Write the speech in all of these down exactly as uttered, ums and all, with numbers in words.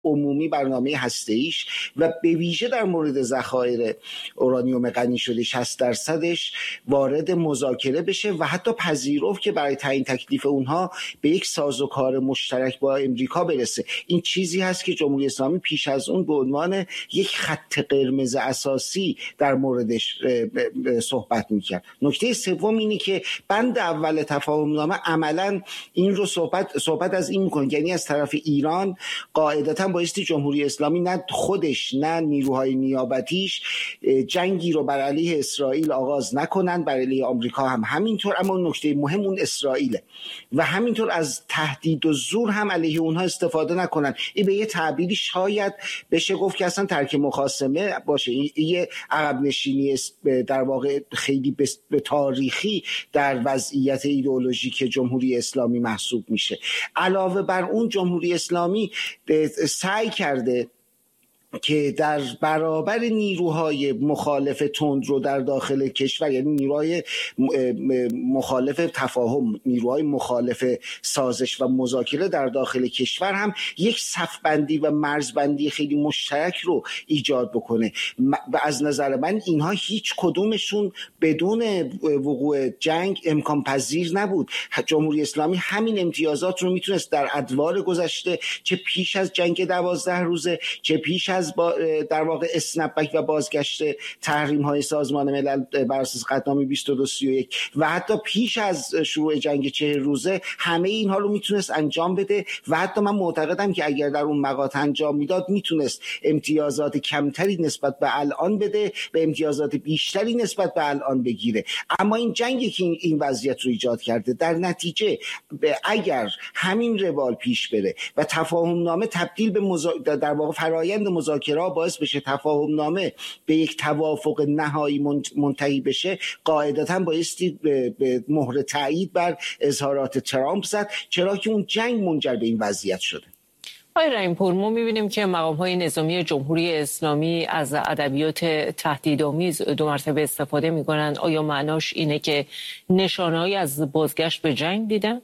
عمومی برنامه هسته‌ایش و به ویژه در مورد ذخایر اورانیوم غنی شده شصت درصدش وارد مذاکره بشه و حتی پذیرفت که برای تعیین تکلیف اونها به یک سازوکار مشترک با امریکا برسه. این چیزی هست که جمهوری اسلامی پیش از اون به عنوان یک خط قرمز اساسی در موردش صحبت میکرد. نکته سوم اینه که بند اول تفاهم نامه عملاً این رو صحبت صحبت از این میکنه، یعنی از طرف ایران قاعدتاً بایستی جمهوری اسلامی نه خودش نه نیروهای نیابتیش جنگی رو بر علیه اسرائیل آغاز نکنن، بر علیه آمریکا هم همینطور، اما نکته مهم اون اسرائیله و همینطور از تهدید و زور هم علیه اونها استفاده نکنن. این به یه تعبیری شاید بشه گفت که اصلا ترک مخاصمه باشه، یه عقب نشینی در واقع خیلی به تاریخی در وضعیت ایدئولوژیک جمهوری اسلامی محسوب میشه. علاوه بر اون جمهوری اسلامی سعی کرده که در برابر نیروهای مخالف تندرو در داخل کشور، یعنی نیروهای مخالف تفاهم، نیروهای مخالف سازش و مذاکره در داخل کشور هم یک صفبندی و مرزبندی خیلی مشترک رو ایجاد بکنه. و از نظر من اینها هیچ کدومشون بدون وقوع جنگ امکان پذیر نبود. جمهوری اسلامی همین امتیازات رو میتونست در ادوار گذشته، چه پیش از جنگ دوازده روزه، چه پیش از با در واقع اسنپبک و بازگشت تحریم های سازمان ملل بر اساس قطعنامه بیست و دو سی و یک و حتی پیش از شروع جنگ چهل روزه، همه اینها رو میتونست انجام بده و حتی من معتقدم که اگر در اون مقاطع انجام میداد میتونست امتیازات کمتری نسبت به الان بده و امتیازات بیشتری نسبت به الان بگیره. اما این جنگی که این, این وضعیت رو ایجاد کرده، در نتیجه اگر همین روال پیش بره و تفاهم نامه تبدیل به مزا... در واقع فرایند مذاکره باعث بشه تفاهم نامه به یک توافق نهایی منتهی بشه، قاعدتاً بایستی به مهر تایید بر اظهارات ترامپ زد، چرا که اون جنگ منجر به این وضعیت شده. آقای رحیم‌پور، ما می‌بینیم که مقام‌های نظامی جمهوری اسلامی از ادبیات تهدیدآمیز دو مرتبه استفاده می‌کنند. آیا معناش اینه که نشانه‌ای از بازگشت به جنگ دیدن؟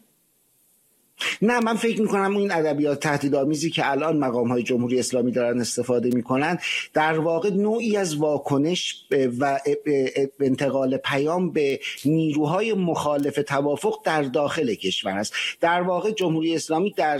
نه، من فکر میکنم این ادبیات تهدیدآمیزی که الان مقام‌های جمهوری اسلامی دارن استفاده میکنن در واقع نوعی از واکنش و انتقال پیام به نیروهای مخالف توافق در داخل کشور است. در واقع جمهوری اسلامی در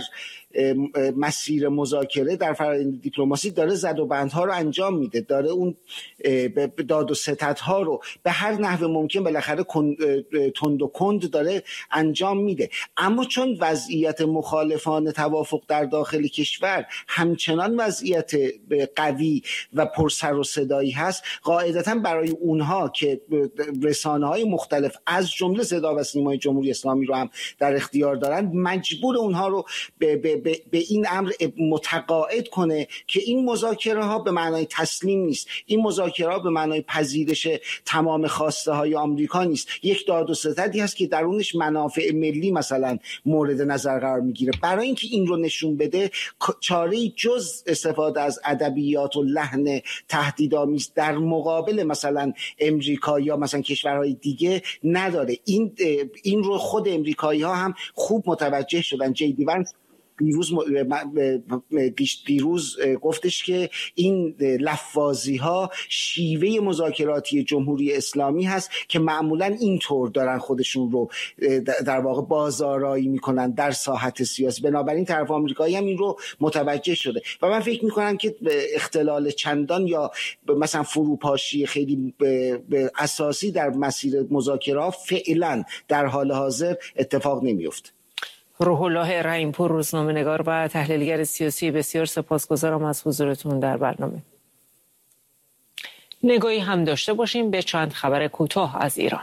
مسیر مذاکره در فرآیند دیپلماسی داره زد و بندها رو انجام میده، داره اون داد و ستدها رو به هر نحو ممکن بالاخره تند و کند داره انجام میده. اما چون وضعیت مخالفان توافق در داخل کشور همچنان وضعیت قوی و پرسر و صدایی هست، قاعدتاً برای اونها که رسانه‌های مختلف از جمله صدا و سیمای جمهوری اسلامی رو هم در اختیار دارن، مجبور اونها رو به, به, به, به این امر متقاعد کنه که این مذاکره ها به معنای تسلیم نیست، این مذاکره ها به معنای پذیرش تمام خواسته های آمریکا نیست، یک داد و ستدی هست که درونش منافع ملی مثلا مورد نظر قرار میگیره. برای اینکه این رو نشون بده، چاره‌ای جز استفاده از ادبیات و لحن تهدیدآمیز در مقابل مثلا امریکا یا مثلا کشورهای دیگه نداره. این این رو خود امریکایی ها هم خوب متوجه شدن. جی دی ونس دیروز دیروز گفتش که این لفاظی ها شیوه مذاکراتی جمهوری اسلامی هست که معمولا اینطور دارن خودشون رو در واقع بازآرایی میکنن در ساحت سیاسی. بنابراین طرف آمریکایی هم این رو متوجه شده و من فکر میکنم که اختلال چندان یا مثلا فروپاشی خیلی اساسی در مسیر مذاکره فعلا در حال حاضر اتفاق نمیفته. روح الله رحیم‌پور، روزنامه‌نگار و تحلیلگر سیاسی، بسیار سپاسگزارم از حضورتون در برنامه. نگاهی هم داشته باشیم به چند خبر کوتاه از ایران.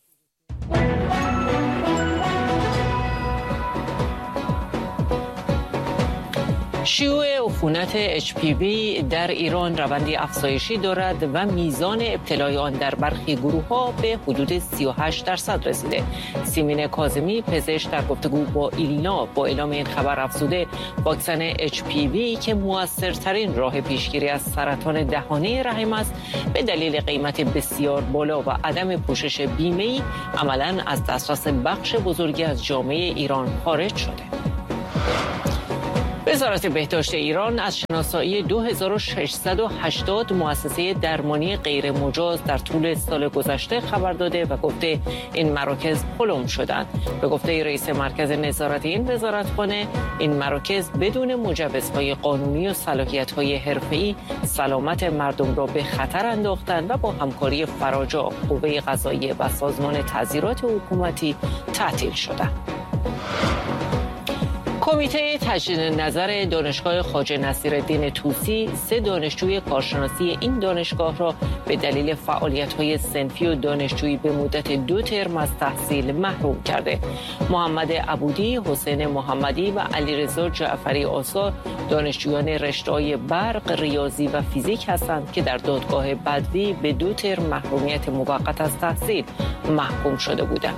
شیوع عفونت اچ پی وی در ایران روندی افزایشی دارد و میزان ابتلای آن در برخی گروه‌ها به حدود سی و هشت درصد رسیده. سیمین کاظمی، پزشک، در گفتگو با ایلنا با اعلام این خبر افزوده واکسن اچ پی وی که موثرترین راه پیشگیری از سرطان دهانه رحم است، به دلیل قیمت بسیار بالا و عدم پوشش بیمه‌ای عملاً از دسترس بخش بزرگی از جامعه ایران خارج شده. وزارت بهداشت ایران از شناسایی دو هزار و ششصد و هشتاد مؤسسه درمانی غیر مجاز در طول سال گذشته خبر داده و گفته این مراکز پلم شدند. به گفته رئیس مرکز نظارت این وزارتخانه، این مراکز بدون مجوزهای قانونی و صلاحیت‌های حرفه‌ای سلامت مردم را به خطر انداختند و با همکاری فراجا قوه قضاییه و سازمان تعزیرات حکومتی تعطیل شدند. کمیته تجدید نظر دانشگاه خواجه نصیرالدین طوسی سه دانشجوی کارشناسی این دانشگاه را به دلیل فعالیت‌های صنفی و دانشجویی به مدت دو ترم از تحصیل محروم کرده. محمد عبودی، حسین محمدی و علیرضا جعفری آثار دانشجویان رشته‌های برق، ریاضی و فیزیک هستند که در دادگاه بدوی به دو ترم محرومیت موقت از تحصیل محکوم شده بودند.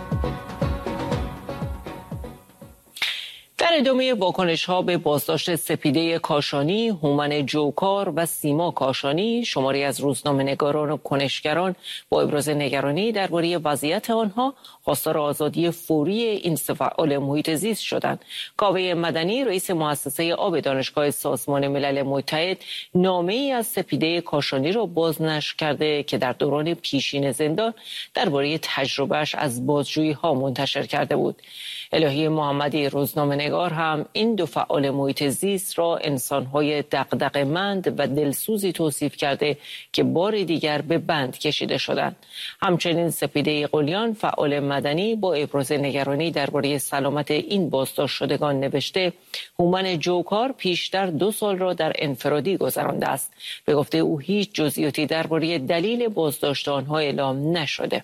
در ادامه واکنش‌ها به بازداشت سپیده کاشانی، هومن جوکار و سیما کاشانی، شماری از روزنامه‌نگاران و کنشگران با ابراز نگرانی درباره وضعیت آنها خواستار آزادی فوری این سه فعال محیط زیست شدند. کاوه مدنی، رئیس مؤسسه آب دانشگاه سازمان ملل متحد، نامه‌ای از سپیده کاشانی را بازنشر کرده که در دوران پیشین زندان درباره تجربه‌اش از بازجویی‌ها منتشر کرده بود. الهی محمدی، روزنامه‌نگار، هم این دو فعال محیط زیست را انسان‌های دغدغه‌مند و دلسوزی توصیف کرده که بار دیگر به بند کشیده شدند. همچنین سپیده قلیان، فعال مدنی، با ابراز نگرانی درباره سلامت این بازداشت شدگان نوشته هومن جوکار پیشتر دو سال را در انفرادی گذرانده است. به گفته او هیچ جزئیاتی درباره دلیل بازداشت آنها اعلام نشده.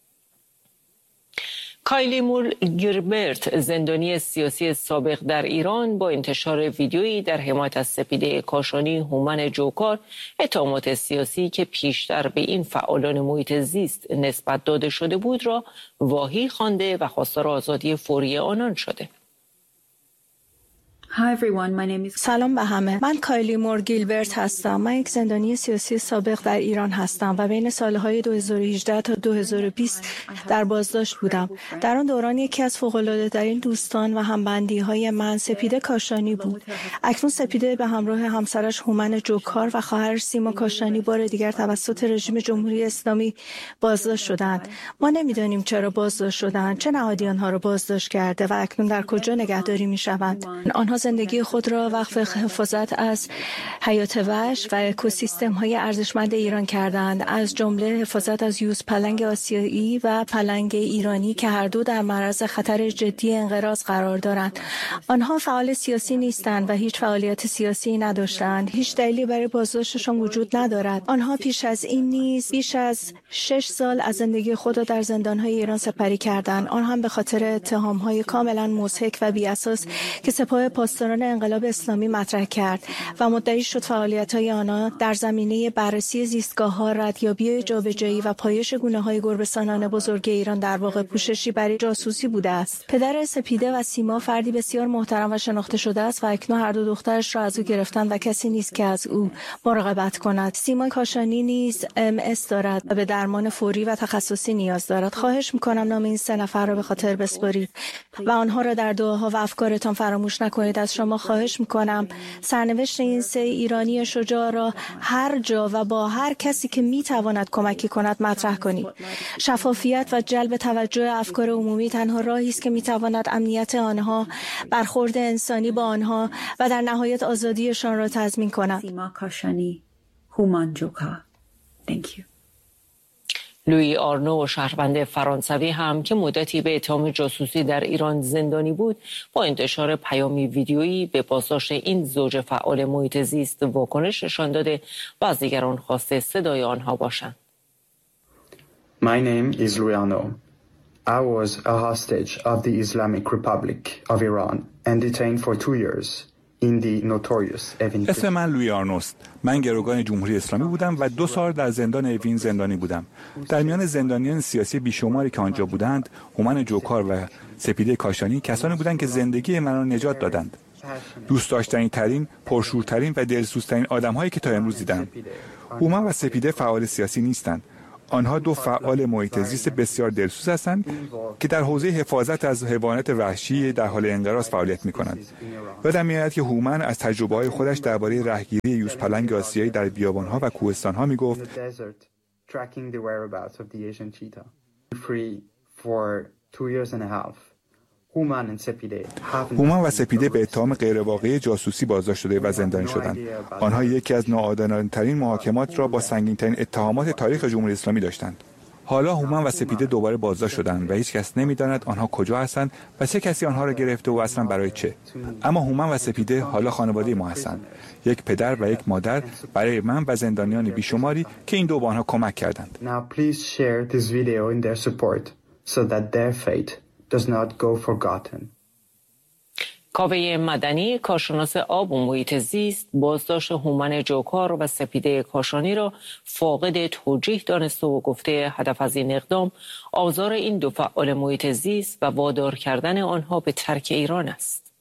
کایلی مول گیلبرت، زندانی سیاسی سابق در ایران، با انتشار ویدیویی در حمایت از سپیده کاشانی، هومن جوکار، اتهامات سیاسی که پیشتر به این فعالان محیط زیست نسبت داده شده بود را واهی خوانده و خواستار آزادی فوری آنان شده. سلام به همه. من کایلی مور گیلبرت هستم. من یک زندانی سیاسی سابق در ایران هستم و بین سالهای دو هزار و هجده تا دو هزار و بیست در بازداشت بودم. در آن دوران یکی از فوق‌العاده‌ترین دوستان و همبندی‌های من سپیده کاشانی بود. اکنون سپیده به همراه همسرش هومن جوکار و خواهرش سیما کاشانی بار دیگر توسط رژیم جمهوری اسلامی بازداشت شدند. ما نمی‌دانیم چرا بازداشت شدند، چه نهادی آنها را بازداشت کرده و اکنون در کجا نگهداری می‌شوند. آنها زندگی خود را وقف حفاظت از حیات وحش و اکوسیستم‌های ارزشمند ایران کردند، از جمله حفاظت از یوز پلنگ آسیایی و پلنگ ایرانی که هر دو در معرض خطر جدی انقراض قرار دارند. آنها فعال سیاسی نیستند و هیچ فعالیت سیاسی نداشتند. هیچ دلیلی برای بازداشتشان وجود ندارد. آنها پیش از این نیز بیش از شش سال از زندگی خود را در زندان‌های ایران سپری کردند، آن هم به خاطر اتهام‌های کاملا مضحک و بی‌اساس که سپاه پاسداران انقلاب اسلامی مطرح کرد و مدعی شد فعالیت‌های آنها در زمینه بررسی زیستگاه‌ها، ردیابی جابجایی و پایش گونه‌های گربه‌سانان بزرگ ایران در واقع پوششی برای جاسوسی بوده است. پدر سپیده و سیما فردی بسیار محترم و شناخته شده است و اکنون هر دو دخترش را از او گرفتند و کسی نیست که از او مراقبت کند. سیما کاشانی نیز ام اس دارد و به درمان فوری و تخصصی نیاز دارد. خواهش می‌کنم نام این سه نفر را به خاطر بسپارید و آنها را در دعاها و افکارتان فراموش نکنید. از شما خواهش میکنم سرنوشت این سه ایرانی شجاع را هر جا و با هر کسی که میتواند کمکی کند مطرح کنید. شفافیت و جلب توجه افکار عمومی تنها راهی است که میتواند امنیت آنها، برخورد انسانی با آنها و در نهایت آزادیشان را تضمین کند. سیما کاشانی، هومن جوکار. Thank you. لویی آرنو، شهروند فرانسوی هم که مدتی به اتهام جاسوسی در ایران زندانی بود، با انتشار پیامی ویدیویی به بازداشت این زوج فعال محیط زیست واکنش نشان داده و از دیگران خواسته صدای آنها باشند. My name is Louis Arnaud. I was a hostage of the Islamic Republic of Iran and detained for two years. اسم من لویی آرنوست. من گروگان جمهوری اسلامی بودم و دو سال در زندان اوین زندانی بودم. در میان زندانیان سیاسی بیشماری که آنجا بودند، هومن جوکار و سپیده کاشانی کسانی بودند که زندگی من را نجات دادند. دوست داشتنی ترین، پرشورترین و دلسوزترین آدم‌هایی که تا امروز دیدم. هومن و سپیده فعال سیاسی نیستند. آنها دو فعال محیط زیست بسیار دلسوز هستند که در حوزه حفاظت از حیوانات وحشی در حال انقراض فعالیت می‌کنند. یادم می‌آید که هومن از تجربه‌های خودش درباره رهگیری یوزپلنگ آسیایی در بیابان‌ها و کوهستان‌ها می‌گفت: هومن و سپیده به اتهام غیرواقعی جاسوسی بازداشت شده و زندانی شدند. آنها یکی از ناعادلانه‌ترین محاکمات را با سنگین‌ترین اتهامات تاریخ جمهوری اسلامی داشتند. حالا هومن و سپیده دوباره بازداشت شدند و هیچ کس نمی‌داند آنها کجا هستند و چه کسی آنها را گرفته و اصلا برای چه. اما هومن و سپیده حالا خانواده ما هستند. یک پدر و یک مادر برای من و زندانیان بیشماری که این دو به آنها کمک کردند. Now please share this video in their support so that their fate does not go forgotten. کاوه مدنی، کارشناس آب و محیط زیست، بازداشت هومن جوکار و سپیده کاشانی را فاقد توجیه دانسته و گفته هدف از این اقدام آزار این دو فعال محیط زیست و وادار کردن آنها به ترک ایران است.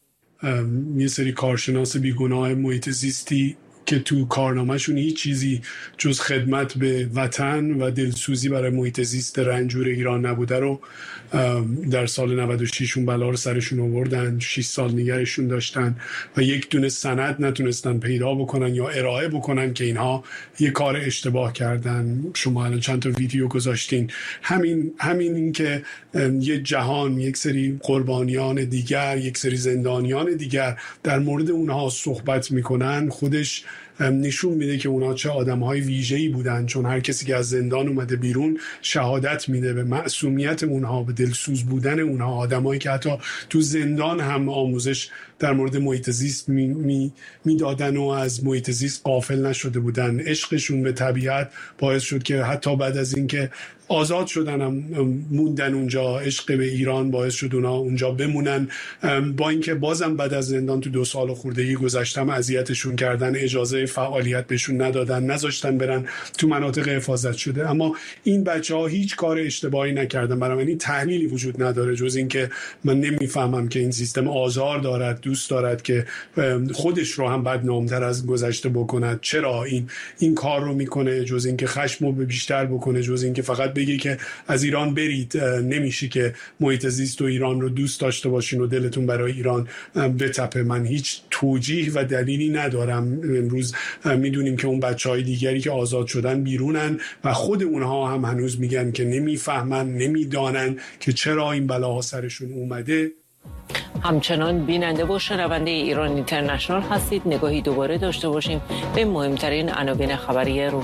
یه سری کارشناس بیگناه محیط زیستی که تو کارنامه‌شون هیچ چیزی جز خدمت به وطن و دلسوزی برای محیط زیست رنجور ایران نبوده رو در سال نود و شش اون بلا رو سرشون آوردن، شش سال نگرشون داشتن و یک دونه سند نتونستن پیدا بکنن یا ارائه بکنن که اینها یه کار اشتباه کردن. شما الان چند تا ویدیو گذاشتین. همین همین این که یه جهان، یک سری قربانیان دیگر، یک سری زندانیان دیگر در مورد اونها صحبت میکنن، خودش نشون میده که اونا چه آدم‌های ویژه‌ای بودن، چون هر کسی که از زندان اومده بیرون شهادت میده به معصومیت اونها، به دلسوز بودن اونها، آدمایی که حتی تو زندان هم آموزش در مورد محیط زیست می، می، میدادن و از محیط زیست غافل نشده بودن. عشقشون به طبیعت باعث شد که حتی بعد از اینکه آزاد شدن هم موندن اونجا. عشق به ایران باعث شد اونا اونجا بمونن، با اینکه بازم بعد از زندان تو دو سال خوردگی گذشتم اذیتشون کردن، اجازه فعالیت بهشون ندادن، نذاشتن برن تو مناطق حفاظت شده. اما این بچه‌ها هیچ کار اشتباهی نکردن. برای من این تحلیلی وجود نداره جز اینکه من نمیفهمم که این سیستم آزار دارد، دوست دارد که خودش رو هم بدنام‌تر از گذشته بکند. چرا این این کار رو میکنه؟ جز اینکه خشمو بیشتر بکنه، جز اینکه فقط بگی که از ایران برید. نمیشه که محیط زیست و ایران رو دوست داشته باشین و دلتون برای ایران بتپه. من هیچ توجیه و دلیلی ندارم. امروز میدونیم که اون بچهای دیگری که آزاد شدن بیرونن و خود اونها هم هنوز میگن که نمیفهمن، نمیدانن که چرا این بلاها سرشون اومده. همچنان بیننده و شنونده ایران اینترنشنال هستید. نگاهی دوباره داشته باشیم به مهمترین عناوین خبری روز.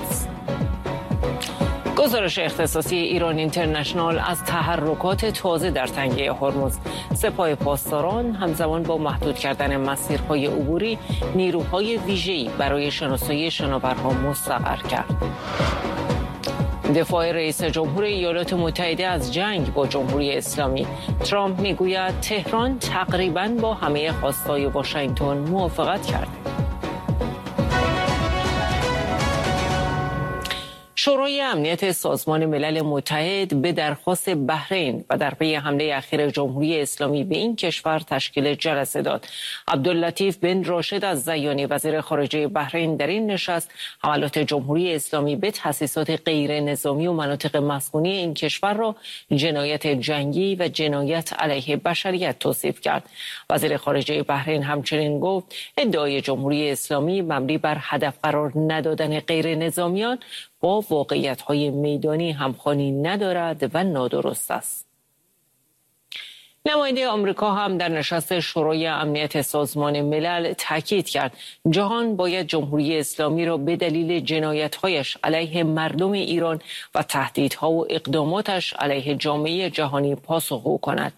گزارش اختصاصی ایران اینترنشنال از تحرکات تازه در تنگه هرمز. سپاه پاسداران همزمان با محدود کردن مسیرهای عبوری نیروهای ویژه‌ای برای شناسایی شناورها مستقر کرد. دفاع رئیس جمهور ایالات متحده از جنگ با جمهوری اسلامی. ترامپ میگوید تهران تقریباً با همه خواستهای واشنگتن موافقت کرد. شورای امنیت سازمان ملل متحد به درخواست بحرین و در پی حمله اخیر جمهوری اسلامی به این کشور تشکیل جلسه داد. عبداللطیف بن راشد الزیانی وزیر خارجه بحرین در این نشست حملات جمهوری اسلامی به تأسیسات غیر نظامی و مناطق مسکونی این کشور را جنایت جنگی و جنایت علیه بشریت توصیف کرد. وزیر خارجه بحرین همچنین گفت ادعای جمهوری اسلامی مبنی بر هدف قرار ندادن غیر نظامیان با واقعیت‌های میدانی همخوانی ندارد و نادرست است. نماینده آمریکا هم در نشست شورای امنیت سازمان ملل تاکید کرد جهان باید جمهوری اسلامی را به دلیل جنایت‌هایش علیه مردم ایران و تهدیدها و اقداماتش علیه جامعه جهانی پاسخگو کند.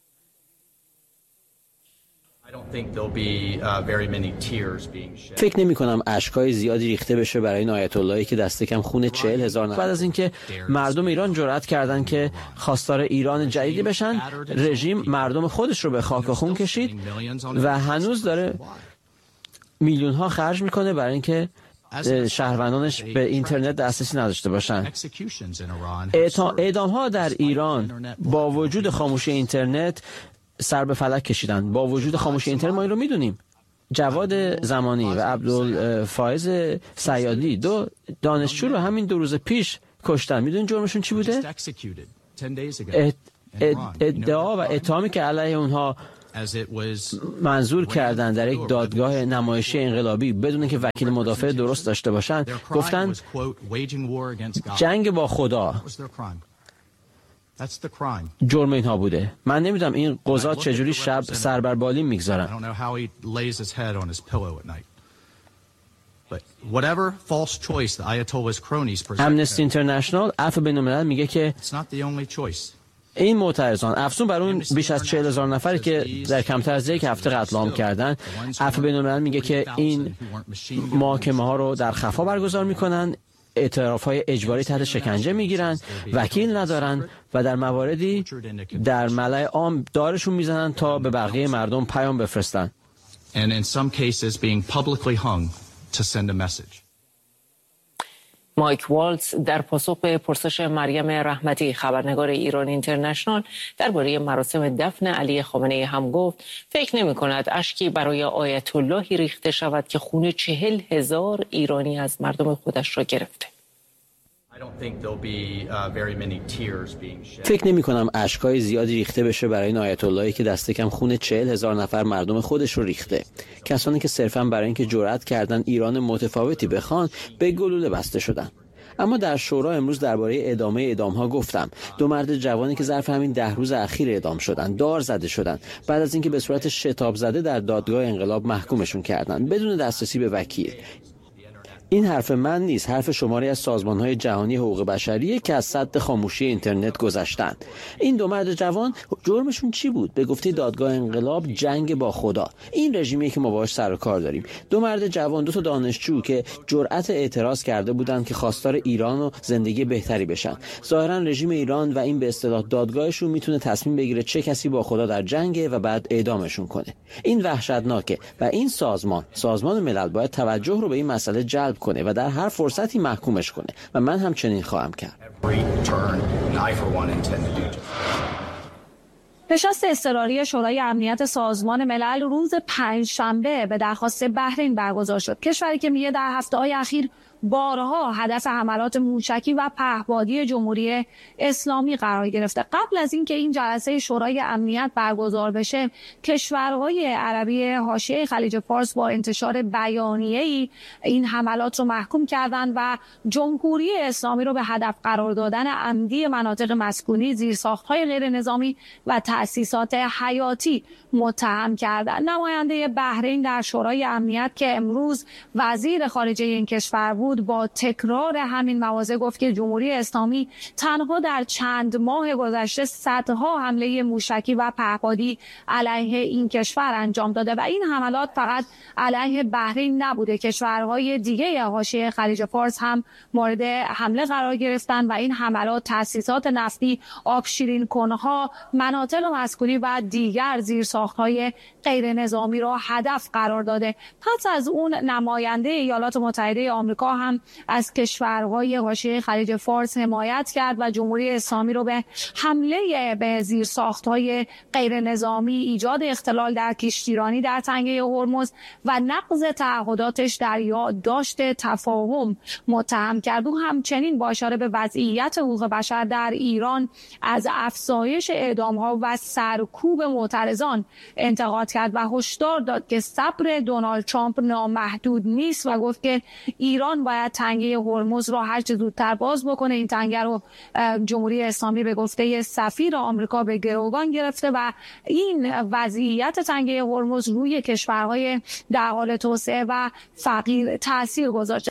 فکر نمی کنم اشکای زیادی ریخته بشه برای این آیت اللهی که دست کم خون چهل هزار نفر بعد از اینکه مردم ایران جرأت کردن که خواستار ایران جدیدی بشن، رژیم مردم خودش رو به خاک و خون کشید و هنوز داره میلیون ها خرج میکنه برای اینکه شهروندانش به اینترنت دسترسی نداشته باشن. اعدام ها در ایران با وجود خاموشی اینترنت سر به فلک کشیدن. با وجود خاموشی اینترنت ما این رو میدونیم. جواد زمانی و عبدالفایز صیادی دو دانشجو رو همین دو روز پیش کشتن. میدونین جرمشون چی بوده؟ اد... اد... ادعا و اتهامی که علیه اونها منظور کردن در یک دادگاه نمایشی انقلابی بدون که وکیل مدافع درست داشته باشند، گفتن جنگ با خدا. جرم اینها بوده. من نمیدونم این قضات چجوری شب سر بر بالین میگذارن. امنستی اینترنشنال، عفو بین‌الملل، میگه که این معترضان، افزون بر اون بیش از چهل هزار نفری که در کمتر از یک هفته قتل عام کردن، عفو بین‌الملل میگه که این محاکمه ها رو در خفا برگزار میکنن، اعتراف های اجباری تحت شکنجه میگیرن، وکیل ندارن و در مواردی در ملأ عام دارشون میزنن تا به بقیه مردم پیام بفرستن. مایک والتز در پاسخ به پرسش مریم رحمتی، خبرنگار ایران اینترنشنال، درباره مراسم دفن علی خامنه‌ای هم گفت فکر نمی کند اشکی برای آیت اللهی ریخته شود که خون چهل هزار ایرانی از مردم خودش را گرفته. فکر نمی کنم اشکای زیادی ریخته بشه برای این آیت اللهی که دست کم خون چهل هزار نفر مردم خودش رو ریخته. کسانی که صرفاً برای اینکه جرأت کردن ایران متفاوتی بخوان به گلوله بسته شدن. اما در شورا امروز درباره ادامه اعدام‌ها گفتم. دو مرد جوانی که ظرف همین ده روز اخیر اعدام شدن، دار زده شدن بعد از اینکه به صورت شتاب زده در دادگاه انقلاب محکومشون کردن بدون دسترسی به وکیل. این حرف من نیست، حرف شماری از سازمان‌های جهانی حقوق بشری که از سد خاموشی اینترنت گذشتند. این دو مرد جوان جرمشون چی بود؟ به گفته دادگاه انقلاب جنگ با خدا. این رژیمی که ما باهاش سر و کار داریم. دو مرد جوان، دو تا دانشجو که جرأت اعتراض کرده بودند که خواستار ایران و زندگی بهتری بشن. ظاهراً رژیم ایران و این به اصطلاح دادگاهشون میتونه تصمیم بگیره چه کسی با خدا در جنگه و بعد اعدامشون کنه. این وحشتناکه و این سازمان، سازمان ملل باید توجه رو به این مسئله جلب کنه و در هر فرصتی محکومش کنه و من هم چنین خواهم کرد. نشست اضطراری شورای امنیت سازمان ملل روز پنجشنبه به درخواست بحرین برگزار شد. کشوری که میگه در هفته‌های اخیر بارها هدف حملات موشکی و پهپادی جمهوری اسلامی قرار گرفته. قبل از اینکه این جلسه شورای امنیت برگزار بشه، کشورهای عربی حاشیه خلیج فارس با انتشار بیانیه‌ای این حملات رو محکوم کردند و جمهوری اسلامی رو به هدف قرار دادن عمدی مناطق مسکونی، زیرساخت‌های غیر نظامی و تأسیسات حیاتی متهم کردند. نماینده بحرین در شورای امنیت که امروز وزیر خارجه این کشور بود، با تکرار همین مواضع گفت که جمهوری اسلامی تنها در چند ماه گذشته صدها حمله موشکی و پهپادی علیه این کشور انجام داده و این حملات فقط علیه بحرین نبوده. کشورهای دیگه حاشیه خلیج فارس هم مورد حمله قرار گرفتن و این حملات تأسیسات نفتی، آبشیرین کنها، مناطق مسکونی و دیگر زیرساخت‌های غیر نظامی را هدف قرار داده. پس از اون نماینده ایالات متحده آمریکا هم از کشورهای حاشیه خلیج فارس حمایت کرد و جمهوری اسلامی رو به حمله به زیرساخت‌های غیر نظامی، ایجاد اختلال در کشتیرانی در تنگه هرمز و نقض تعهداتش در یادداشت تفاهم متهم کرد. او همچنین با اشاره به وضعیت حقوق بشر در ایران از افزایش اعدام‌ها و سرکوب معترضان انتقاد کرد و هشدار داد که صبر دونالد ترامپ نامحدود نیست و گفت که ایران باید تنگه هرمز را هر چه زودتر باز بکنه. این تنگه رو جمهوری اسلامی به گفته سفیر آمریکا به گروگان گرفته و این وضعیت تنگه هرمز روی کشورهای در حال توسعه و فقیر تاثیر گذاشته.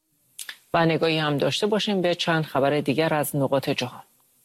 و نگاهی هم داشته باشیم به چند خبر دیگر از نقاط جهان.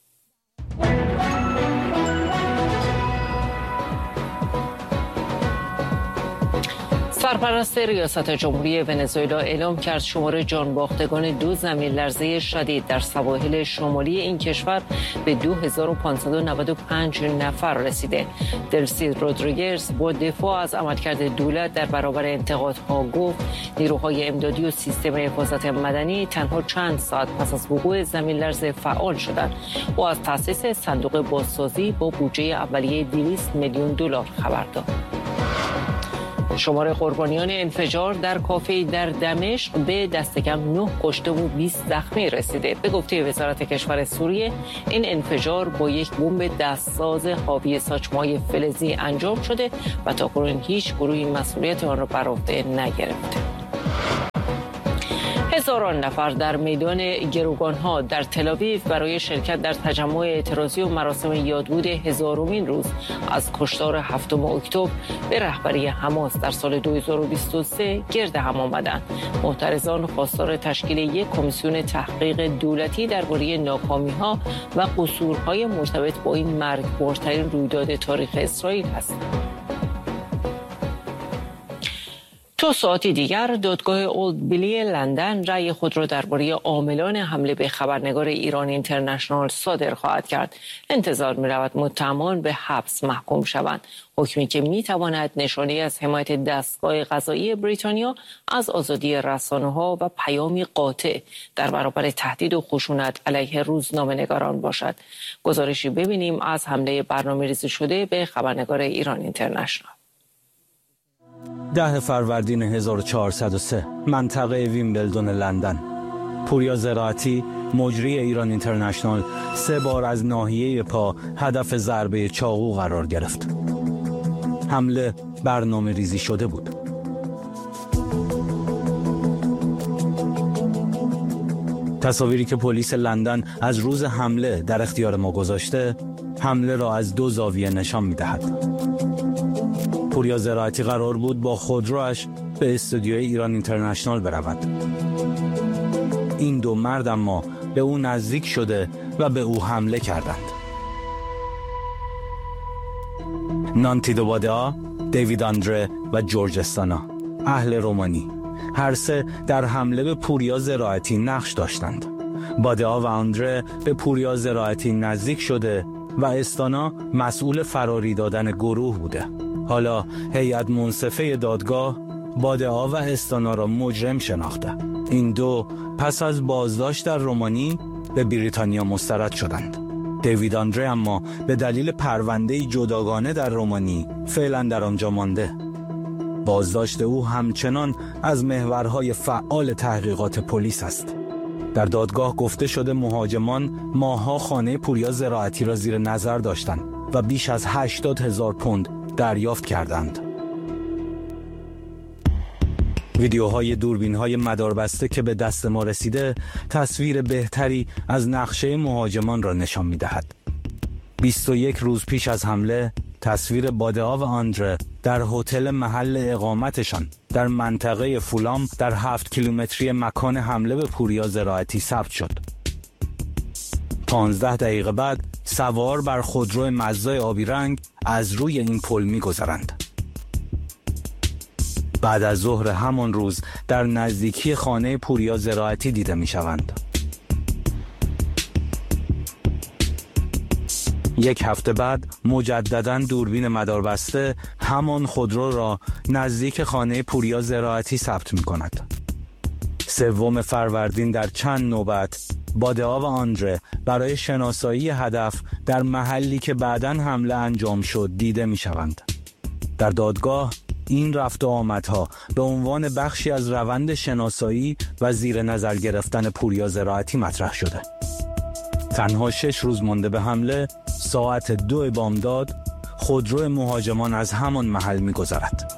سرپرست ریاست جمهوری ونزوئلا اعلام کرد شمار جانباختگان دو زمین لرزه شدید در سواحل شمالی این کشور به دو هزار و پانصد و نود و پنج نفر رسیده. دلسی رودریگز با دفاع از عملکرد دولت در برابر انتقادها گفت نیروهای امدادی و سیستم حفاظت مدنی تنها چند ساعت پس از وقوع زمین لرزه فعال شدند و از تأسیس صندوق بازسازی با بودجه اولیه دویست میلیون دلار خبر داد. شمار قربانیان انفجار در کافه در دمشق به دست کم نه کشته و بیست زخمی رسیده. به گفته وزارت کشور سوریه این انفجار با یک بمب دستساز حاوی ساچمه‌های فلزی انجام شده و تاکنون هیچ گروهی مسئولیت آن را بر عهده نگرفته. هزاران نفر در میدان گروگان‌ها در تل‌آویو برای شرکت در تجمع اعتراضی و مراسم یادبود هزارمین روز از کشتار هفتم اکتبر به رهبری حماس در سال دو هزار و بیست و سه گرد هم آمدند. معترضان خواستار تشکیل یک کمیسیون تحقیق دولتی درباره ناکامی‌ها و قصورهای مرتبط با این مرگبارترین رویداد تاریخ اسرائیل هستند. تو ساعتی دیگر دادگاه اولد بیلی لندن رأی خود را درباره عاملان حمله به خبرنگار ایران اینترنشنال صادر خواهد کرد. انتظار می‌رود متهمان به حبس محکوم شوند، حکمی که می‌تواند نشانه‌ای از حمایت دستگاه قضایی بریتانیا از آزادی رسانه‌ها و پیامی قاطع در برابر تهدید و خشونت علیه روزنامه‌نگاران باشد. گزارشی ببینیم از حمله برنامه‌ریزی شده به خبرنگار ایران اینترنشنال. ده فروردین هزار و چهارصد و سه منطقه ویمبلدون لندن. پوریا زراعتی مجری ایران اینترنشنال سه بار از ناحیه پا هدف ضربه چاقو قرار گرفت. حمله برنامه ریزی شده بود. تصاویری که پلیس لندن از روز حمله در اختیار ما گذاشته حمله را از دو زاویه نشان می‌دهد. پوریا زراعتی قرار بود با خودروش به استودیوی ایران اینترنشنال برود. این دو مرد اما به او نزدیک شده و به او حمله کردند. نانتی دوبادئا، دیوید آندره و جورج استانا، اهل رومانی، هر سه در حمله به پوریا زراعتی نقش داشتند. بادئا و آندره به پوریا زراعتی نزدیک شده و استانا مسئول فراری دادن گروه بوده. حالا هیئت منصفه دادگاه بادئا و استانا را مجرم شناخته. این دو پس از بازداشت در رومانی به بریتانیا مسترد شدند. دیوید آندره اما به دلیل پرونده جداگانه در رومانی فعلا در آنجا مانده. بازداشت او همچنان از محورهای فعال تحقیقات پلیس است. در دادگاه گفته شده مهاجمان ماه‌ها خانه پوریا زراعتی را زیر نظر داشتند و بیش از هشتاد هزار پوند دریافت کردند. ویدیوهای دوربین‌های مداربسته که به دست ما رسیده تصویر بهتری از نقشه مهاجمان را نشان می‌دهد. بیست و یک روز پیش از حمله تصویر بادئا و آندره در هتل محل اقامتشان در منطقه فولام در هفت کیلومتری مکان حمله به پوریا زراعتی ثبت شد. پانزده دقیقه بعد سوار بر خودرو مزدای آبی رنگ از روی این پل می‌گذرند. بعد از ظهر همان روز در نزدیکی خانه پوریا زراعتی دیده می‌شوند. یک هفته بعد مجدداً دوربین مداربسته همان خودرو را نزدیک خانه پوریا زراعتی ثبت می‌کند. سوم فروردین در چند نوبت بادئا و آندره برای شناسایی هدف در محلی که بعداً حمله انجام شد دیده می‌شوند. در دادگاه این رفت و آمدها به عنوان بخشی از روند شناسایی و زیر نظر گرفتن پوریا زراعتی مطرح شده. تنها شش روز مانده به حمله، ساعت دو بامداد خودرو مهاجمان از همان محل می‌گذرد.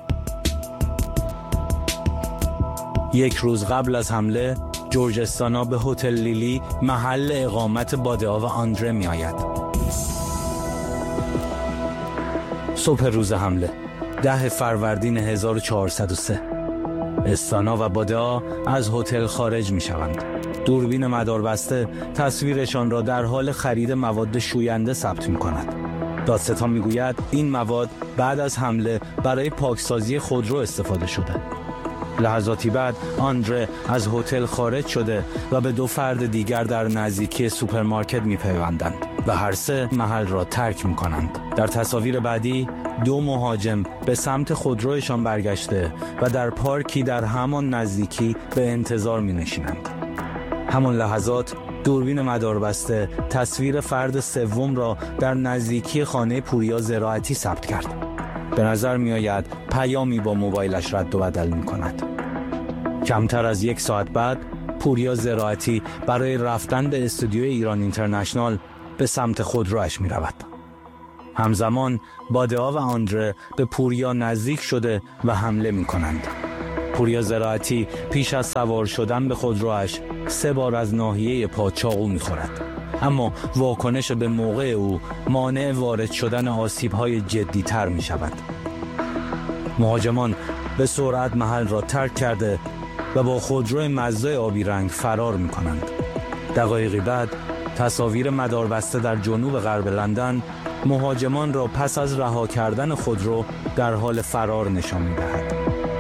یک روز قبل از حمله جورج استانا به هتل لیلی محل اقامت بادئا و آندره می‌آید. صبح روز حمله ده فروردین هزار و چهارصد و سه استانا و بادئا از هتل خارج می‌شوند. دوربین مداربسته تصویرشان را در حال خرید مواد شوینده ثبت می‌کند. دادستان می‌گوید این مواد بعد از حمله برای پاکسازی خودرو استفاده شده. لحظاتی بعد آندره از هتل خارج شده و به دو فرد دیگر در نزدیکی سوپرمارکت می‌پیوندند و هر سه محل را ترک می‌کنند. در تصاویر بعدی دو مهاجم به سمت خودرویشان برگشته و در پارکی در همان نزدیکی به انتظار می‌نشینند. همان لحظات دوربین مداربسته تصویر فرد سوم را در نزدیکی خانه پوریا زراعتی ثبت کرد. به نظر می آید پیامی با موبایلش رد و بدل می کند. کمتر از یک ساعت بعد پوریا زراعتی برای رفتن به استودیوی ایران اینترنشنال به سمت خودرویش می رود. همزمان باده‌ها و آندره به پوریا نزدیک شده و حمله می کنند. پوریا زراعتی پیش از سوار شدن به خودرویش سه بار از ناحیه پا چاقو می خورد. اما واکنش به موقع او مانع وارد شدن آسیب‌های جدی‌تر می شود. مهاجمان به سرعت محل را ترک کرده و با خودرو مزدای آبی رنگ فرار می کنند. دقایقی بعد تصاویر مداربسته در جنوب غرب لندن مهاجمان را پس از رها کردن خودرو در حال فرار نشان می دهد.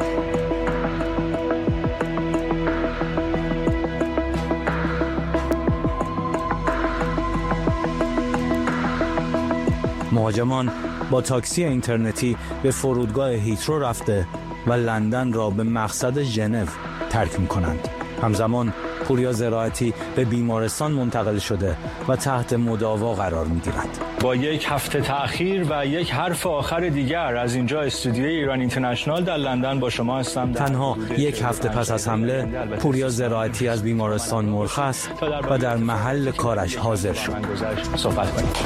مهاجمان با تاکسی اینترنتی به فرودگاه هیترو رفته و لندن را به مقصد ژنو ترک می کنند. همزمان پوریا زراعتی به بیمارستان منتقل شده و تحت مداوا قرار می گیرد. با یک هفته تأخیر و یک حرف آخر دیگر از اینجا استودیوی ایران اینترنشنال در لندن با شما هستم. تنها یک هفته پس از حمله پوریا زراعتی از بیمارستان مرخص و در محل کارش حاضر شد. صحبت کنیم.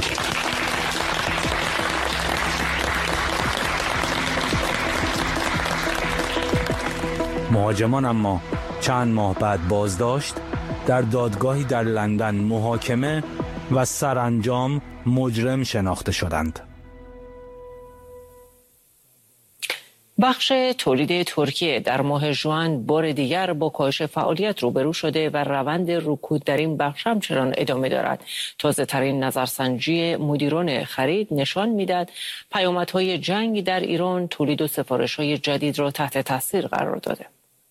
مهاجمان اما چند ماه بعد بازداشت، در دادگاهی در لندن محاکمه و سرانجام مجرم شناخته شدند. بخش تولید ترکیه در ماه ژوئن بار دیگر با کاهش فعالیت روبرو شده و روند رکود در این بخش همچنان ادامه دارد. تازه ترین نظرسنجی مدیران خرید نشان میداد پیامدهای جنگ در ایران تولید و سفارش‌های جدید را تحت تاثیر قرار داده.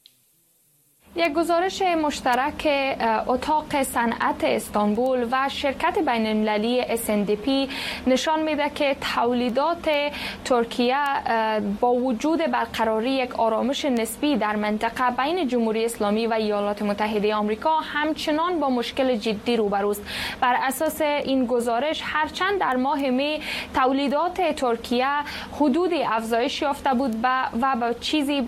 یک گزارش مشترک اتاق صنعت استانبول و شرکت بین المللی اس ان دی پی نشان میده که تولیدات ترکیه با وجود برقراری یک آرامش نسبی در منطقه بین جمهوری اسلامی و ایالات متحده آمریکا همچنان با مشکل جدی روبروست. بر اساس این گزارش هرچند در ماه می تولیدات ترکیه حدودی افزایش یافته بود و با چیزی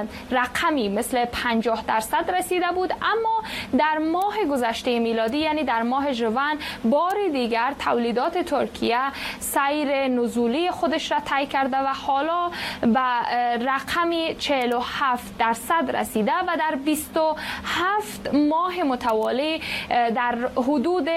رقمی مثل پنجاه درصد رسیده بود، اما در ماه گذشته میلادی یعنی در ماه ژوئن بار دیگر تولیدات ترکیه سیر نزولی خودش را طی کرده و حالا به رقمی چهل و هفت درصد رسیده و در بیست و هفت ماه متوالی در حدود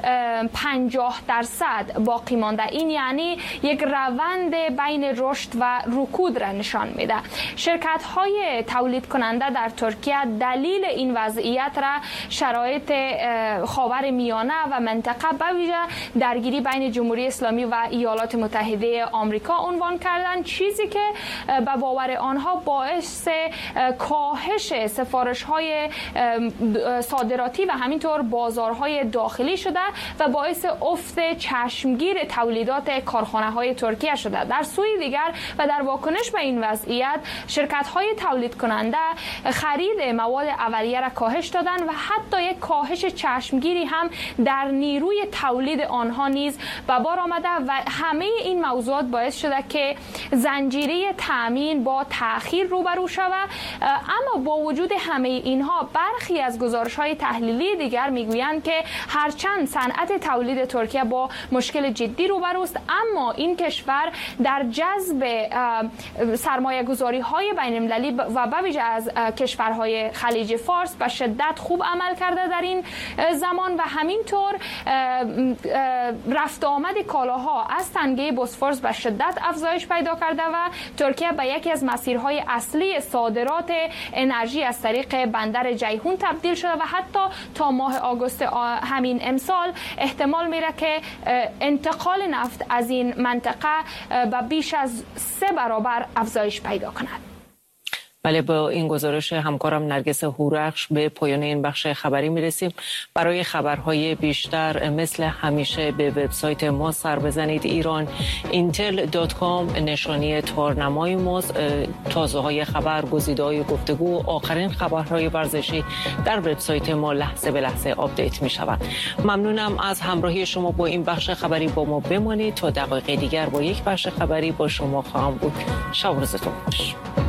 پنجاه درصد باقی مانده. این یعنی یک روند بین رشد و رکود را نشان میده. شرکت های تولید کننده در ترکیه دلیل این وضعیت را شرایط خاور میانه و منطقه به ویژه درگیری بین جمهوری اسلامی و ایالات متحده آمریکا عنوان کردند، چیزی که به باور آنها باعث کاهش سفارش‌های صادراتی و همینطور بازارهای داخلی شده و باعث افت چشمگیر تولیدات کارخانه‌های ترکیه شده. در سوی دیگر و در واکنش به این وضعیت شرکت‌های تولید کننده خرید مواد اولیه را کاهش دادن و حتی یک کاهش چشمگیری هم در نیروی تولید آنها نیز به بار آمده و همه این موضوعات باعث شده که زنجیره تامین با تأخیر روبرو شود. اما با وجود همه اینها برخی از گزارش‌های تحلیلی دیگر میگویند که هرچند صنعت تولید ترکیه با مشکل جدی روبروست، اما این کشور در جذب سرمایه‌گذاری‌های بین‌المللی و به ویژه از کشورهای خلیج فارس به شدت خوب عمل کرده در این زمان و همینطور رفت آمد کالاها از تنگه بوسفورس به شدت افزایش پیدا کرده و ترکیه به یکی از مسیرهای اصلی صادرات انرژی از طریق بندر جیهون تبدیل شده و حتی تا ماه آگوست همین امسال احتمال میره که انتقال نفت از این منطقه به بیش از سه برابر افزایش پیدا کند. بله، با این گزارش همکارم نرگس هورخش به پایان این بخش خبری میرسیم. برای خبرهای بیشتر مثل همیشه به وبسایت ما سر بزنید، ایران اینتل دات کام نشانی تارنمای ماست. تازه های خبر، گزیده های گفتگو، آخرین خبرهای ورزشی در وبسایت ما لحظه به لحظه آپدیت می شود. ممنونم از همراهی شما با این بخش خبری. با ما بمانید تا دقایق دیگر با یک بخش خبری با شما خواهم بود. شب و روزتون خوش.